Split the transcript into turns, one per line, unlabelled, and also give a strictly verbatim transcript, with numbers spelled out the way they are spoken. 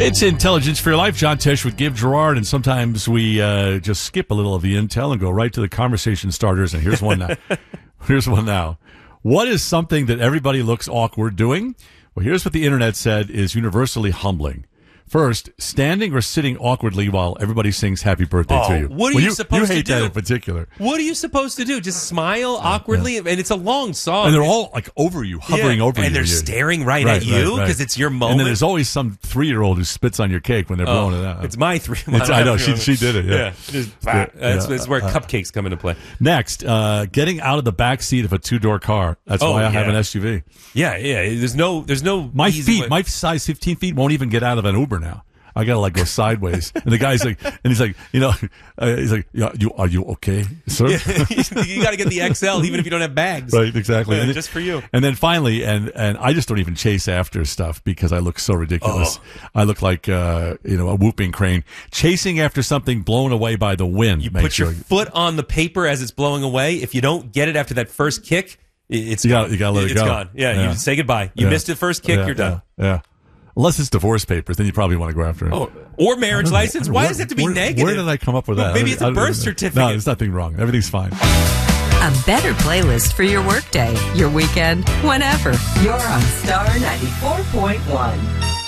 It's Intelligence for Your Life. John Tesh with Give Gerard, and sometimes we uh, just skip a little of the intel and go right to the conversation starters. And here's one now. Here's one now. What is something that everybody looks awkward doing? Well, here's what the internet said is universally humbling. First, standing or sitting awkwardly while everybody sings happy birthday
oh,
to you.
What are
well,
you,
you
supposed
to do? You hate
to do?
that in particular.
What are you supposed to do? Just smile awkwardly?
Yeah.
And it's a long song.
And they're all like over you, hovering
yeah.
over
and
you.
And they're
you.
staring right,
right
at you because
right, right.
it's your moment.
And then there's always some three-year-old who spits on your cake when they're
oh,
blowing it out.
It's my three.
It's, I know, she, she did it. Yeah.
yeah. Just,
yeah.
That's,
yeah.
that's where
uh,
cupcakes come into play.
Next, uh, getting out of the back seat of a two-door car. That's
oh,
why I
yeah.
have an S U V.
Yeah, yeah. There's no, there's no.
My
easy
feet,
way.
my size fifteen feet won't even get out of an Uber now. I gotta like go sideways, and the guy's like, and he's like, you know, uh, he's like, yeah, you are you okay, sir?
Yeah, you got to get the X L even if you don't have bags,
right? Exactly,
yeah,
and
just for you.
And then finally, and and I just don't even chase after stuff because I look so ridiculous.
Oh.
I look like uh, you know a whooping crane chasing after something blown away by the wind.
You
Make
put
sure.
your foot on the paper as it's blowing away. If you don't get it after that first kick, it's
you
gone.
Gotta, you gotta let it
it's
go.
gone. Yeah,
yeah,
you say goodbye. You
yeah.
missed the first kick,
yeah,
you're done.
Yeah. yeah. Unless it's divorce papers, then you probably want to go after it.
Oh, or marriage license. Why
where,
does it have to be
where,
negative?
Where did I come up with that?
Well, maybe it's a birth certificate.
No, there's nothing wrong. Everything's fine.
A better playlist for your workday, your weekend, whenever. You're on Star ninety-four point one.